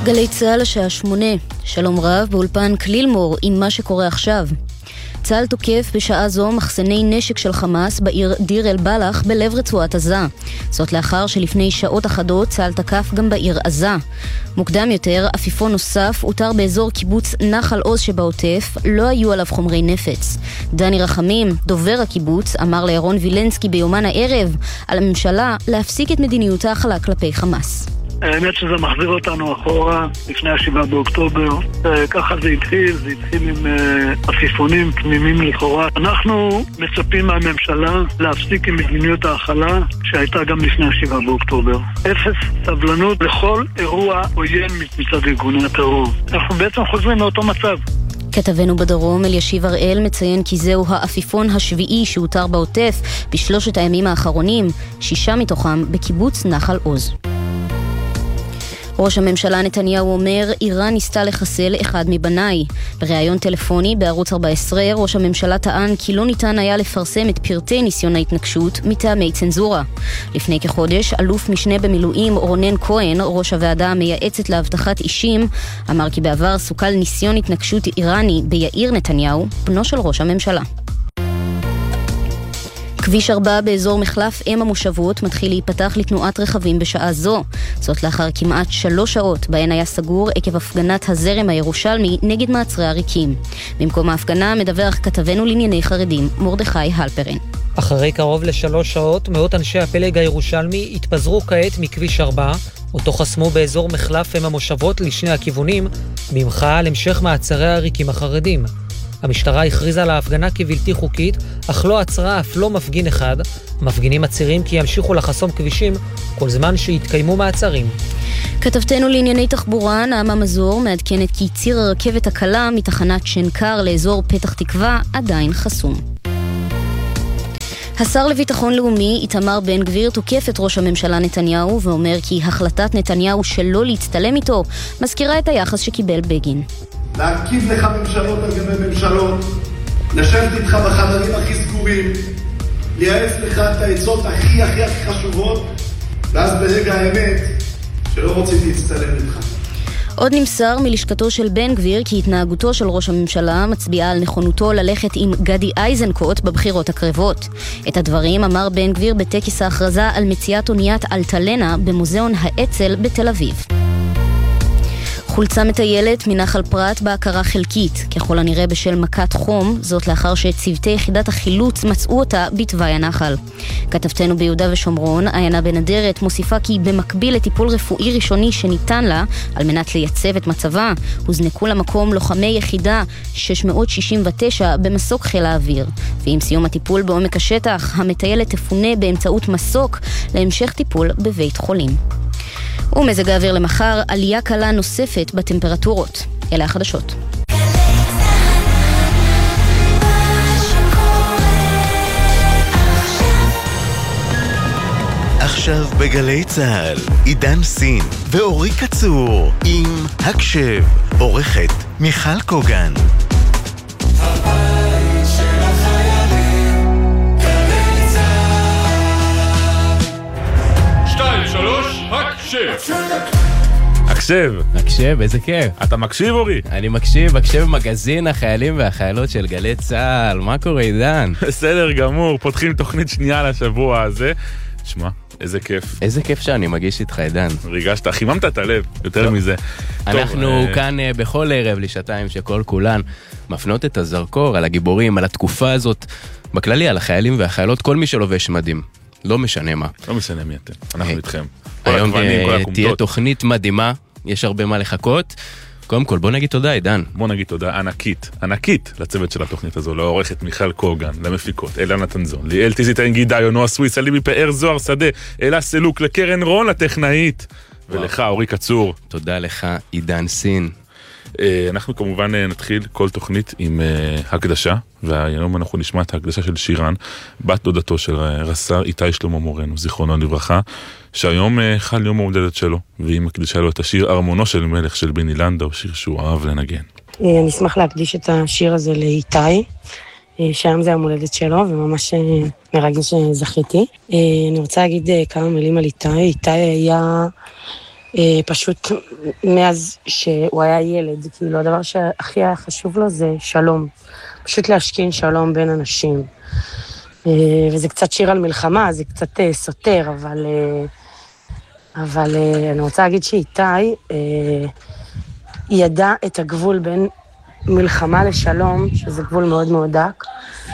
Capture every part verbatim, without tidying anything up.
גלי צהל השעה שמונה, שלום רב באולפן כלילמור עם מה שקורה עכשיו. צהל תוקף בשעה זו מחסני נשק של חמאס בעיר דיר אל בלח בלב רצועת עזה. זאת לאחר שלפני שעות אחדות צהל תקף גם בעיר עזה. מוקדם יותר, עפיפון נוסף הותר באזור קיבוץ נחל עוז שבעוטף, לא היו עליו חומרי נפץ. דני רחמים, דובר הקיבוץ, אמר לירון וילנסקי ביומן הערב על הממשלה להפסיק את מדיניות ההכלה כלפי חמאס. האמת שזה מחזיר אותנו אחורה לפני השבעה באוקטובר. ככה זה התחיל, זה התחיל עם עפיפונים תמימים לכאורה. אנחנו מצפים מהממשלה להפסיק עם מדיניות ההכלה שהייתה גם לפני השבעה באוקטובר. אפס סבלנות לכל אירוע עוין מצד ארגוני הטרור. אנחנו בעצם חוזרים לאותו מצב. כתבנו בדרום אלישיב הראל מציין כי זהו העפיפון השביעי שהותר בעוטף בשלושת הימים האחרונים, שישה מתוכם בקיבוץ נחל עוז. ראש הממשלה נתניהו אומר, איראן ניסתה לחסל אחד מבניי. בריאיון טלפוני בערוץ ארבע עשרה, ראש הממשלה טען כי לא ניתן היה לפרסם את פרטי ניסיון ההתנקשות מטעמי צנזורה. לפני כחודש, אלוף משנה במילואים רונן כהן, ראש הוועדה המייעצת להבטחת אישים, אמר כי בעבר סוכל ניסיון התנקשות איראני ביאיר נתניהו, בנו של ראש הממשלה. כביש ארבע באזור מחלף אם המושבות מתחיל להיפתח לתנועת רכבים בשעה זו. זאת לאחר כמעט שלוש שעות בהן היה סגור עקב הפגנת הזרם הירושלמי נגד מעצרי עריקים. במקום ההפגנה מדווח כתבנו לענייני חרדים מרדכי הלפרין. אחרי קרוב לשלוש שעות מאות אנשי הפלג הירושלמי התפזרו כעת מכביש ארבע, אותו חסמו באזור מחלף אם המושבות לשני הכיוונים, במחאה על המשך מעצרי העריקים החרדים. המשטרה הכריזה על ההפגנה כבלתי חוקית, אך לא עצרה אף לא מפגין אחד. מפגינים מצהירים כי ימשיכו לחסום כבישים כל זמן שיתקיימו מעצרים. כתבתנו לענייני תחבורה נעמה מזור מעדכנת כי ציר הרכבת הקלה מתחנת שנקר לאזור פתח תקווה עדיין חסום. השר לביטחון לאומי איתמר בן גביר תוקף את ראש הממשלה נתניהו ואומר כי החלטת נתניהו שלא להצטלם איתו מזכירה את היחס שקיבל בגין. להרכיב לך ממשלות על גבי ממשלות, לשבת איתך בחדרים הכי סגורים, לייעץ לך את העצות הכי הכי הכי חשובות, ואז ברגע האמת שלא רוצים להצטלם איתך. עוד נמסר מלשכתו של בן גביר כי התנהגותו של ראש הממשלה מצביעה על נכונותו ללכת עם גדי איזנקוט בבחירות הקרבות. את הדברים אמר בן גביר בטקס ההכרזה על מציאת אוניית אלטלנה במוזיאון האצ"ל בתל אביב. חולצה מטיילת מנחל פרת בהכרה חלקית, ככל הנראה בשל מכת חום, זאת לאחר שצוותי יחידת החילוץ מצאו אותה בתוואי הנחל. כתבתנו ביהודה ושומרון, עיינה בנדרת, מוסיפה כי במקביל לטיפול רפואי ראשוני שניתן לה, על מנת לייצב את מצבה, הוזנקו למקום לוחמי יחידה שש מאות שישים ותשע במסוק חיל האוויר. ועם סיום הטיפול בעומק השטח, המטיילת תפונה באמצעות מסוק להמשך טיפול בבית חולים. ומזג האוויר למחר, עלייה קלה נוספת בטמפרטורות. אלה החדשות. עכשיו בגלי צהל, עידן סין ואורי קצור עם הקשב, עורכת מיכל קוגן. הקשב. הקשב, איזה כיף. אתה מקשיב, אורי? אני מקשיב, הקשב מגזין החיילים והחיילות של גלי צהל. מה קורה, עידן? בסדר גמור, פותחים תוכנית שנייה לשבוע הזה. שמע, איזה כיף. איזה כיף שאני מגיש איתך, עידן. ריגשת, חיממת את הלב, יותר מזה. אנחנו כאן בכל ערב לשעתיים שכל כולן מפנות את הזרקור על הגיבורים, על התקופה הזאת, בכללי על החיילים והחיילות, כל מי שלובש מדים. לא משנה מה. לא משנה מי אתם, אנחנו איתכם. היום תהיה תוכנית מדהימה, יש הרבה מה לחכות. קודם כל, בוא נגיד תודה, עידן. בוא נגיד תודה ענקית, ענקית לצוות של התוכנית הזו, לעורכת מיכל קוגן, למפיקות, אלה נתנזון, ליאל טיזית אנגידה, יונוע סוויס, אליבי פאר זוהר שדה, אלה סלוק, לקרן רון הטכנאית, ולך, אורי קצור. תודה לך, עידן סין. אנחנו כמובן נתחיל כל תוכנית עם הקדשה, והיום אנחנו נשמע את ההקדשה של שירן, בת דודתו של רס"ר איתי שלמה מורנו, זיכרונו לברכה, שהיום חל יום ההולדת שלו, והיא מקדישה לו את השיר ארמונו של מלך של בני לנדאו, שיר שהוא אהב לנגן. אני אשמח להקדיש את השיר הזה לאיתי, שהיום זה המולדת שלו, וממש מרגש שזכיתי. אני רוצה להגיד כמה מילים על איתי. איתי היה פשוט מאז שהוא היה ילד, כאילו הדבר שהכי היה חשוב לו זה שלום, פשוט להשכין שלום בין אנשים. וזה קצת שיר על מלחמה, זה קצת סותר, אבל, אבל אני רוצה להגיד שאיתי ידע את הגבול בין מלחמה לשלום, שזה גבול מאוד מאוד דק,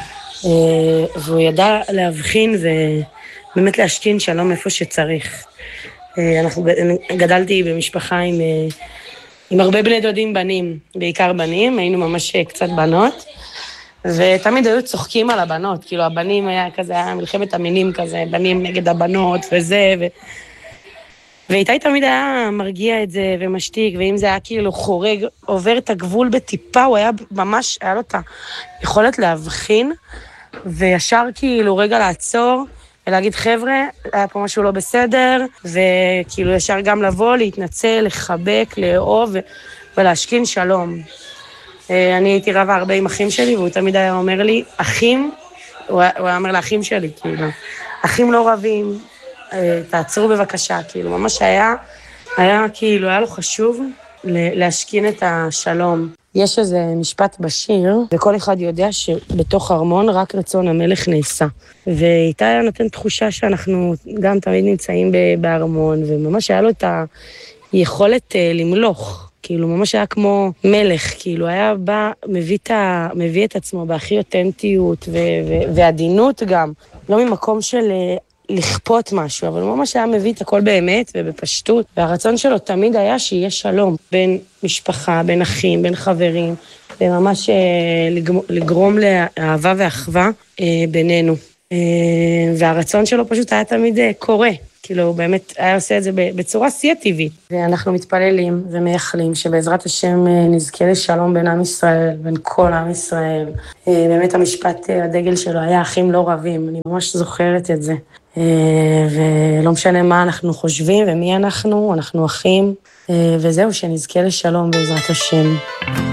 והוא ידע להבחין ובאמת להשכין שלום איפה שצריך. אנחנו גדלתי במשפחה עם, עם הרבה בני דודים בנים, בעיקר בנים, היינו ממש קצת בנות, ותמיד היו צוחקים על הבנות, כאילו הבנים היה כזה, היה מלחמת המינים כזה, בנים נגד הבנות וזה, ו... ואיתי תמיד היה מרגיע את זה ומשתיק, ואם זה היה כאילו חורג, עובר את הגבול בטיפה, הוא היה ממש, היה לו את היכולת להבחין, וישר כאילו רגע לעצור, ולהגיד חבר'ה, היה פה משהו לא בסדר, וכאילו ישר גם לבוא, להתנצל, לחבק, לאהוב, ולהשכין שלום. אני הייתי רבה הרבה עם אחים שלי, והוא תמיד היה אומר לי, אחים, הוא היה אומר לאחים שלי, כאילו, אחים לא רבים, תעצרו בבקשה, כאילו, ממש היה, היה כאילו, היה לו חשוב להשכין את השלום. יש איזה משפט בשיר, וכל אחד יודע שבתוך ארמון רק רצון המלך נעשה. ואיתי היה נותן תחושה שאנחנו גם תמיד נמצאים בארמון, וממש היה לו את היכולת למלוך. כאילו, ממש היה כמו מלך, כאילו, היה בא, מביא את, ה, מביא את עצמו בהכי אותנטיות ו, ו, ועדינות גם, לא ממקום של לכפות משהו, אבל הוא ממש היה מביא את הכל באמת ובפשטות, והרצון שלו תמיד היה שיהיה שלום בין משפחה, בין אחים, בין חברים, וממש לגרום לאהבה ואחווה בינינו. והרצון שלו פשוט היה תמיד קורה, כאילו הוא באמת היה עושה את זה בצורה שיא טבעית. ואנחנו מתפללים ומייחלים שבעזרת השם נזכה לשלום בין עם ישראל, בין כל עם ישראל. באמת המשפט הדגל שלו היה אחים לא רבים, אני ממש זוכרת את זה. ולא משנה מה אנחנו חושבים ומי אנחנו, אנחנו אחים, וזהו, שנזכה לשלום בעזרת השם.